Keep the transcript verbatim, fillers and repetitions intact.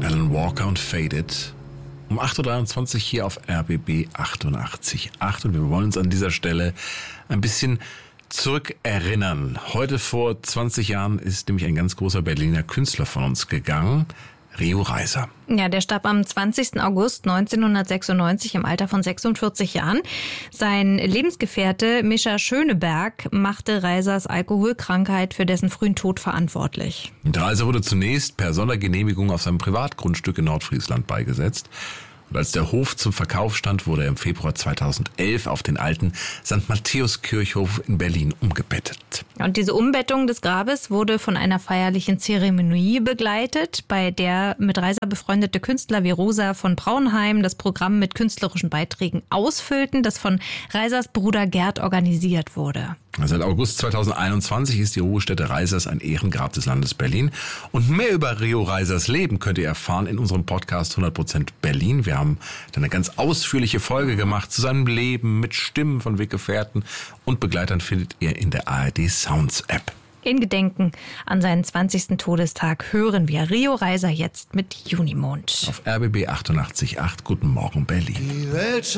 Alan Walker und Faded. Um acht Uhr dreiundzwanzig hier auf R B B achtundachtzig Komma acht und wir wollen uns an dieser Stelle ein bisschen zurückerinnern. Heute vor zwanzig Jahren ist nämlich ein ganz großer Berliner Künstler von uns gegangen, Rio Reiser. Ja, der starb am zwanzigsten August neunzehnhundertsechsundneunzig im Alter von sechsundvierzig Jahren. Sein Lebensgefährte Mischa Schöneberg machte Reisers Alkoholkrankheit für dessen frühen Tod verantwortlich. Und Reiser wurde zunächst per Sondergenehmigung auf seinem Privatgrundstück in Nordfriesland beigesetzt. Und als der Hof zum Verkauf stand, wurde er im Februar zweitausendelf auf den alten Sankt Matthäus-Kirchhof in Berlin umgebettet. Und diese Umbettung des Grabes wurde von einer feierlichen Zeremonie begleitet, bei der mit Reiser befreundete Künstler wie Rosa von Braunheim das Programm mit künstlerischen Beiträgen ausfüllten, das von Reisers Bruder Gerd organisiert wurde. Seit August zweitausendeinundzwanzig ist die Ruhestätte Reisers ein Ehrengrab des Landes Berlin. Und mehr über Rio Reisers Leben könnt ihr erfahren in unserem Podcast hundert Prozent Berlin. Wir haben eine ganz ausführliche Folge gemacht zu seinem Leben mit Stimmen von Weggefährten und Begleitern, findet ihr in der A R D Sounds App. In Gedenken an seinen zwanzigsten Todestag hören wir Rio Reiser jetzt mit Junimond. Auf R B B achtundachtzig Komma acht. Guten Morgen, Berlin.